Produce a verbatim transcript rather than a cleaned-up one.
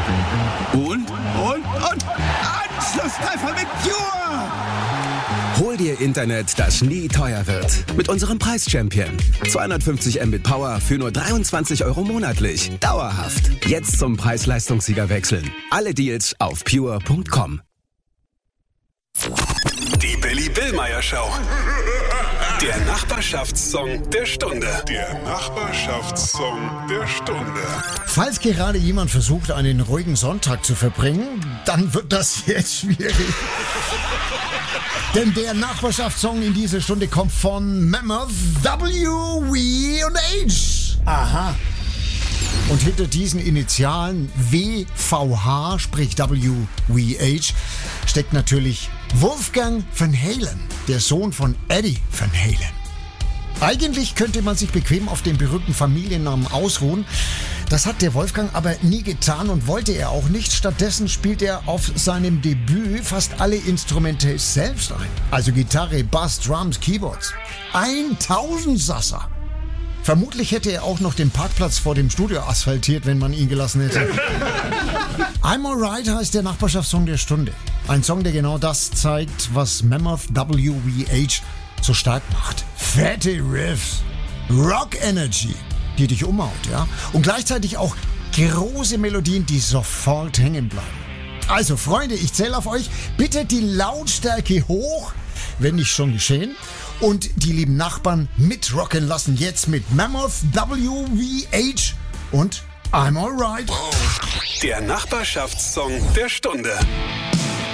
Und, und, und, Anschlusstreffer mit Pure! Hol dir Internet, das nie teuer wird. Mit unserem Preis-Champion. zweihundertfünfzig Mbit Power für nur dreiundzwanzig Euro monatlich. Dauerhaft. Jetzt zum Preis-Leistungssieger wechseln. Alle Deals auf pure punkt com. Die Billy Billmeyer Show. Der Nachbarschaftssong der Stunde. Der Nachbarschaftssong der Stunde. Falls gerade jemand versucht, einen ruhigen Sonntag zu verbringen, dann wird das jetzt schwierig. Denn der Nachbarschaftssong in dieser Stunde kommt von Mammoth, W, W und H. Aha. Und hinter diesen Initialen W V H, sprich W W H, steckt natürlich Wolfgang Van Halen, der Sohn von Eddie Van Halen. Eigentlich könnte man sich bequem auf den berühmten Familiennamen ausruhen. Das hat der Wolfgang aber nie getan und wollte er auch nicht. Stattdessen spielt er auf seinem Debüt fast alle Instrumente selbst ein. Also Gitarre, Bass, Drums, Keyboards. Ein Tausendsasser. Vermutlich hätte er auch noch den Parkplatz vor dem Studio asphaltiert, wenn man ihn gelassen hätte. I'm Alright heißt der Nachbarschaftssong der Stunde. Ein Song, der genau das zeigt, was Mammoth W W H so stark macht. Fette Riffs, Rock Energy, die dich umhaut, ja? Und gleichzeitig auch große Melodien, die sofort hängen bleiben. Also Freunde, ich zähle auf euch. Bitte die Lautstärke hoch, wenn nicht schon geschehen. Und die lieben Nachbarn mitrocken lassen jetzt mit Mammoth W W H und I'm Alright. Der Nachbarschaftssong der Stunde.